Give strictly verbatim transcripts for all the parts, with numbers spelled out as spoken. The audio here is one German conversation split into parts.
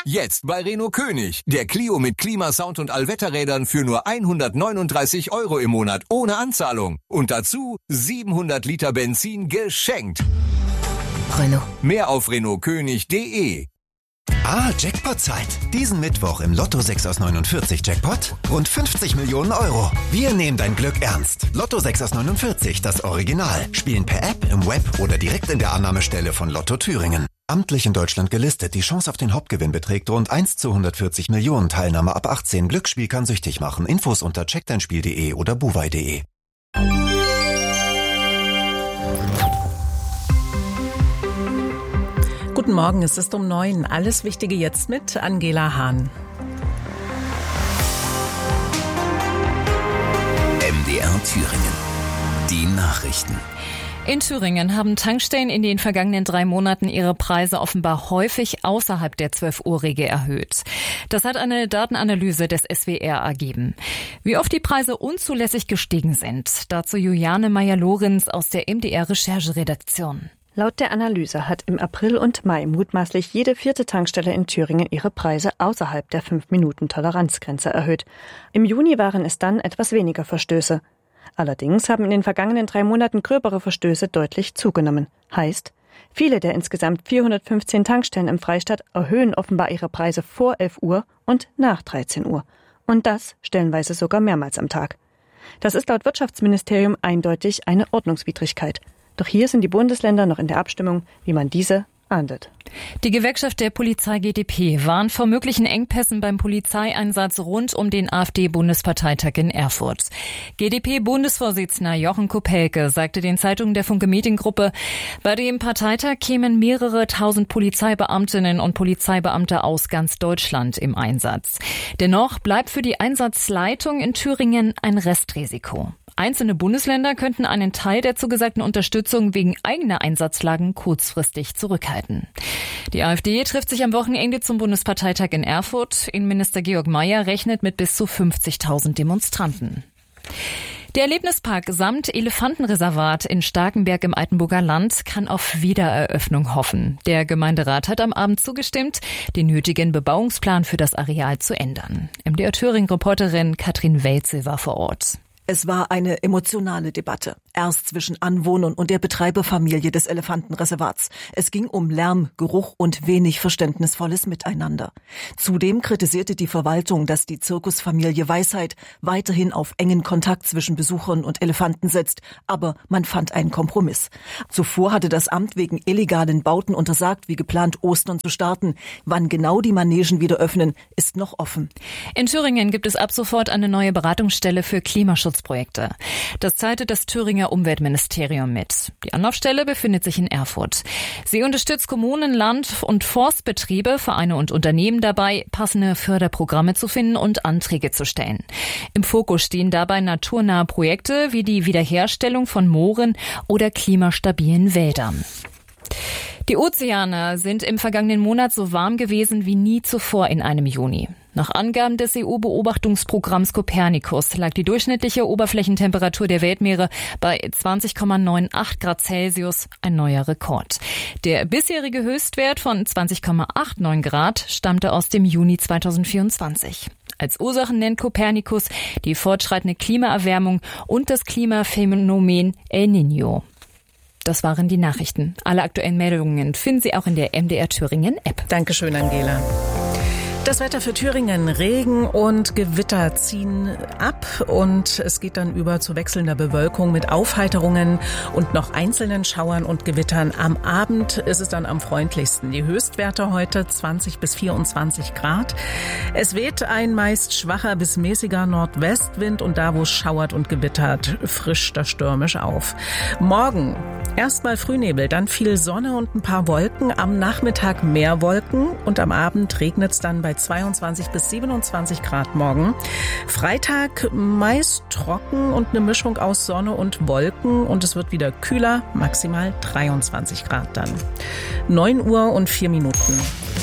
Jetzt bei Renault König. Der Clio mit Klimasound und Allwetterrädern für nur hundertneununddreißig Euro im Monat ohne Anzahlung. Und dazu siebenhundert Liter Benzin geschenkt. Renault. Mehr auf renault könig punkt de. Ah, Jackpot-Zeit. Diesen Mittwoch im Lotto sechs aus neunundvierzig Jackpot rund fünfzig Millionen Euro. Wir nehmen dein Glück ernst. Lotto sechs aus neunundvierzig, das Original. Spielen per App, im Web oder direkt in der Annahmestelle von Lotto Thüringen. Amtlich in Deutschland gelistet. Die Chance auf den Hauptgewinn beträgt rund eins zu hundertvierzig Millionen. Teilnahme ab achtzehn. Glücksspiel kann süchtig machen. Infos unter check dein spiel punkt de oder buwei punkt de. Guten Morgen, es ist um neun. Alles Wichtige jetzt mit Angela Hahn. M D R Thüringen. Die Nachrichten. In Thüringen haben Tankstellen in den vergangenen drei Monaten ihre Preise offenbar häufig außerhalb der zwölf-Uhr-Regel erhöht. Das hat eine Datenanalyse des S W R ergeben. Wie oft die Preise unzulässig gestiegen sind, dazu Juliane Meyer-Lorenz aus der M D R-Rechercheredaktion. Laut der Analyse hat im April und Mai mutmaßlich jede vierte Tankstelle in Thüringen ihre Preise außerhalb der fünf Minuten Toleranzgrenze erhöht. Im Juni waren es dann etwas weniger Verstöße. Allerdings haben in den vergangenen drei Monaten gröbere Verstöße deutlich zugenommen. Heißt, viele der insgesamt vierhundertfünfzehn Tankstellen im Freistaat erhöhen offenbar ihre Preise vor elf Uhr und nach dreizehn Uhr. Und das stellenweise sogar mehrmals am Tag. Das ist laut Wirtschaftsministerium eindeutig eine Ordnungswidrigkeit. Doch hier sind die Bundesländer noch in der Abstimmung, wie man diese ahndet. Die Gewerkschaft der Polizei G d P warnt vor möglichen Engpässen beim Polizeieinsatz rund um den AfD-Bundesparteitag in Erfurt. G d P-Bundesvorsitzender Jochen Kopelke sagte den Zeitungen der Funke-Mediengruppe, bei dem Parteitag kämen mehrere tausend Polizeibeamtinnen und Polizeibeamte aus ganz Deutschland im Einsatz. Dennoch bleibt für die Einsatzleitung in Thüringen ein Restrisiko. Einzelne Bundesländer könnten einen Teil der zugesagten Unterstützung wegen eigener Einsatzlagen kurzfristig zurückhalten. Die AfD trifft sich am Wochenende zum Bundesparteitag in Erfurt. Innenminister Georg Mayer rechnet mit bis zu fünfzigtausend Demonstranten. Der Erlebnispark samt Elefantenreservat in Starkenberg im Altenburger Land kann auf Wiedereröffnung hoffen. Der Gemeinderat hat am Abend zugestimmt, den nötigen Bebauungsplan für das Areal zu ändern. M D R Thüringen-Reporterin Katrin Welzel war vor Ort. Es war eine emotionale Debatte. Erst zwischen Anwohnern und der Betreiberfamilie des Elefantenreservats. Es ging um Lärm, Geruch und wenig verständnisvolles Miteinander. Zudem kritisierte die Verwaltung, dass die Zirkusfamilie Weisheit weiterhin auf engen Kontakt zwischen Besuchern und Elefanten setzt. Aber man fand einen Kompromiss. Zuvor hatte das Amt wegen illegalen Bauten untersagt, wie geplant Ostern zu starten. Wann genau die Manegen wieder öffnen, ist noch offen. In Thüringen gibt es ab sofort eine neue Beratungsstelle für Klimaschutzprojekte. Das teilte das Thüringer Umweltministerium mit. Die Anlaufstelle befindet sich in Erfurt. Sie unterstützt Kommunen, Land- und Forstbetriebe, Vereine und Unternehmen dabei, passende Förderprogramme zu finden und Anträge zu stellen. Im Fokus stehen dabei naturnahe Projekte wie die Wiederherstellung von Mooren oder klimastabilen Wäldern. Die Ozeane sind im vergangenen Monat so warm gewesen wie nie zuvor in einem Juni. Nach Angaben des E U-Beobachtungsprogramms Copernicus lag die durchschnittliche Oberflächentemperatur der Weltmeere bei zwanzig Komma achtundneunzig Grad Celsius, ein neuer Rekord. Der bisherige Höchstwert von zwanzig Komma neunundachtzig Grad stammte aus dem Juni zweitausendvierundzwanzig. Als Ursachen nennt Copernicus die fortschreitende Klimaerwärmung und das Klimaphänomen El Niño. Das waren die Nachrichten. Alle aktuellen Meldungen finden Sie auch in der M D R Thüringen App. Dankeschön, Angela. Das Wetter für Thüringen. Regen und Gewitter ziehen ab und es geht dann über zu wechselnder Bewölkung mit Aufheiterungen und noch einzelnen Schauern und Gewittern. Am Abend ist es dann am freundlichsten. Die Höchstwerte heute zwanzig bis vierundzwanzig Grad. Es weht ein meist schwacher bis mäßiger Nordwestwind und da, wo es schauert und gewittert, frischt das stürmisch auf. Morgen erstmal Frühnebel, dann viel Sonne und ein paar Wolken. Am Nachmittag mehr Wolken und am Abend regnet es dann bei zweiundzwanzig bis siebenundzwanzig Grad morgen. Freitag meist trocken und eine Mischung aus Sonne und Wolken und es wird wieder kühler, maximal dreiundzwanzig Grad dann. neun Uhr und vier Minuten.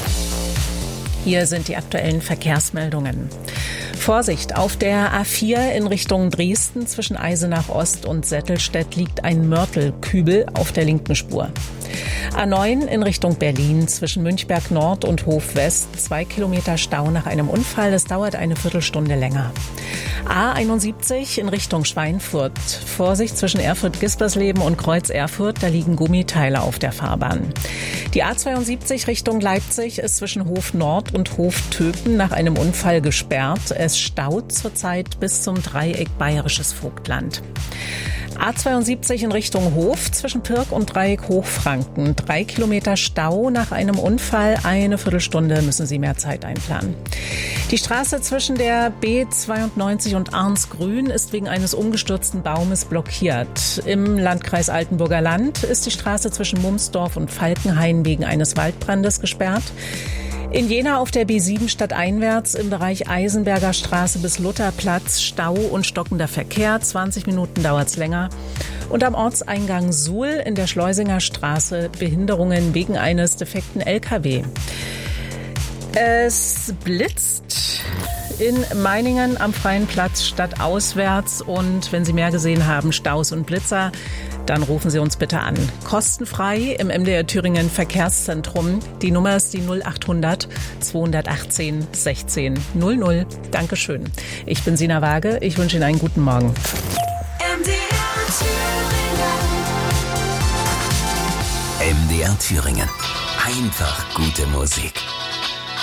Hier sind die aktuellen Verkehrsmeldungen. Vorsicht, auf der A vier in Richtung Dresden zwischen Eisenach Ost und Settelstedt liegt ein Mörtelkübel auf der linken Spur. A neun in Richtung Berlin zwischen Münchberg Nord und Hof West. Zwei Kilometer Stau nach einem Unfall. Es dauert eine Viertelstunde länger. A einundsiebzig in Richtung Schweinfurt. Vorsicht zwischen Erfurt-Gispersleben und Kreuz Erfurt. Da liegen Gummiteile auf der Fahrbahn. Die A zweiundsiebzig Richtung Leipzig ist zwischen Hof Nord und Hof Töpen nach einem Unfall gesperrt. Es staut zurzeit bis zum Dreieck Bayerisches Vogtland. A zweiundsiebzig in Richtung Hof zwischen Pirk und Dreieck Hochfranken. Drei Kilometer Stau nach einem Unfall. Eine Viertelstunde müssen Sie mehr Zeit einplanen. Die Straße zwischen der B zweiundneunzig und Arnsgrün ist wegen eines umgestürzten Baumes blockiert. Im Landkreis Altenburger Land ist die Straße zwischen Mumsdorf und Falkenhain wegen eines Waldbrandes gesperrt. In Jena auf der B sieben stadteinwärts im Bereich Eisenberger Straße bis Lutherplatz Stau und stockender Verkehr. zwanzig Minuten dauert's länger. Und am Ortseingang Suhl in der Schleusinger Straße Behinderungen wegen eines defekten L K W. Es blitzt in Meiningen am Freien Platz stadtauswärts. Und wenn Sie mehr gesehen haben, Staus und Blitzer, dann rufen Sie uns bitte an. Kostenfrei im M D R Thüringen Verkehrszentrum. Die Nummer ist die null achthundert zweihundertachtzehn sechzehn null null. Dankeschön. Ich bin Sina Waage. Ich wünsche Ihnen einen guten Morgen. M D R Thüringen. M D R Thüringen. Einfach gute Musik.